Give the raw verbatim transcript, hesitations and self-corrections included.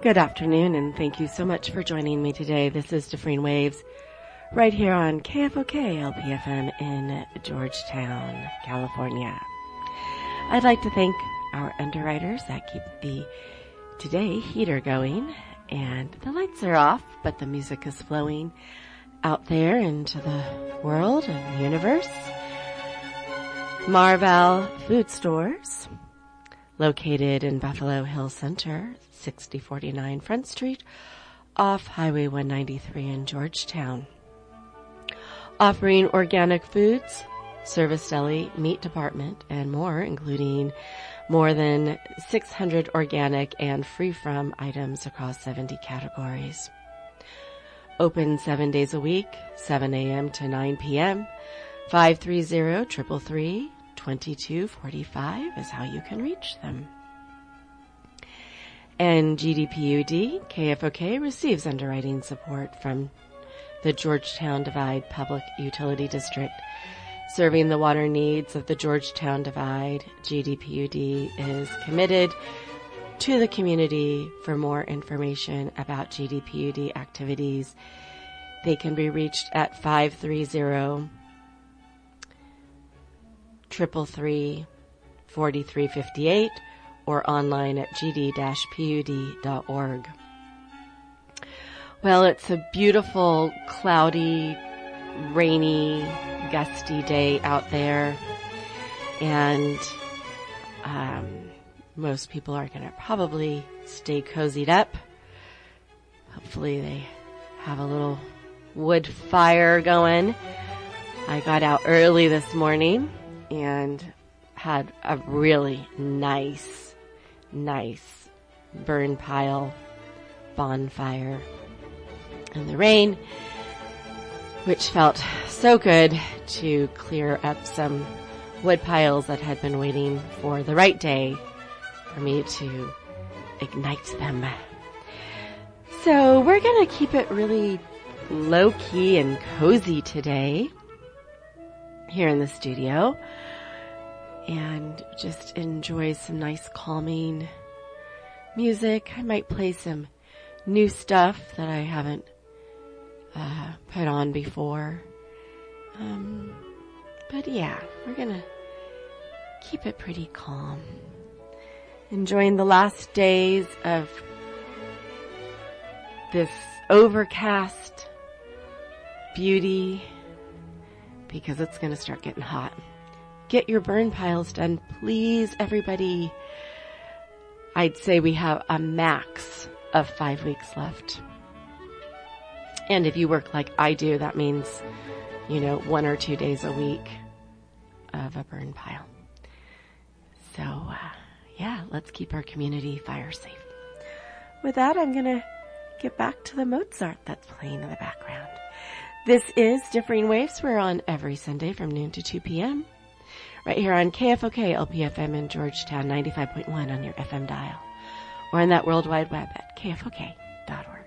Good afternoon, and thank you so much for joining me today. This is Differing Waves, right here on K F O K L P F M in Georgetown, California. I'd like to thank our underwriters that keep the today heater going, and the lights are off, but the music is flowing out there into the world and the universe. Marval Food Stores, located in Buffalo Hill Center, sixty forty-nine Front Street, off Highway one ninety-three in Georgetown. Offering organic foods, service deli, meat department, and more, including more than six hundred organic and free-from items across seventy categories. Open seven days a week, seven a.m. to nine p.m. five three zero, three three three, two two four five is how you can reach them. And G D P U D, K F O K, receives underwriting support from the Georgetown Divide Public Utility District. Serving the water needs of the Georgetown Divide, G D P U D is committed to the community. For more information about G D P U D activities, they can be reached at five three zero, three three three, four three five eight or online at g d dash p u d dot org. Well, it's a beautiful, cloudy, rainy, gusty day out there, and um, most people are going to probably stay cozied up. Hopefully they have a little wood fire going. I got out early this morning and had a really nice, nice burn pile bonfire in the rain, which felt so good to clear up some wood piles that had been waiting for the right day for me to ignite them. So we're going to keep it really low-key and cozy today here in the studio, and just enjoy some nice calming music. I might play some new stuff that I haven't uh, put on before. Um, but yeah, we're gonna keep it pretty calm. Enjoying the last days of this overcast beauty, because it's gonna start getting hot. Get your burn piles done, please, everybody. I'd say we have a max of five weeks left. And if you work like I do, that means, you know, one or two days a week of a burn pile. So, uh, yeah, let's keep our community fire safe. With that, I'm going to get back to the Mozart that's playing in the background. This is Differing Waves. We're on every Sunday from noon to two p.m. right here on K F O K L P F M in Georgetown, ninety-five point one on your F M dial, or on that World Wide Web at K F O K dot org.